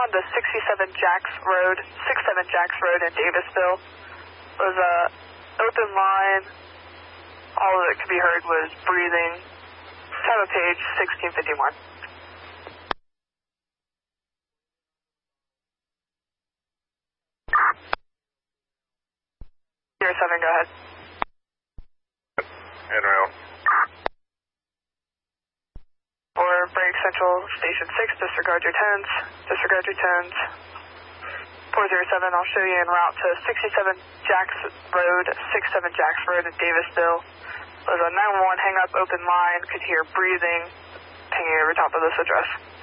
respond to 67 Jacks Road in Davisville. It was a open line. All that could be heard was breathing. Time of page 1651. 07, go ahead. En route. For Break Central Station 6, disregard your 10s. 407, I'll show you en route to 67 Jacks Road in Davisville. It was a 911 hang up open line, could hear breathing, pinging over top of this address.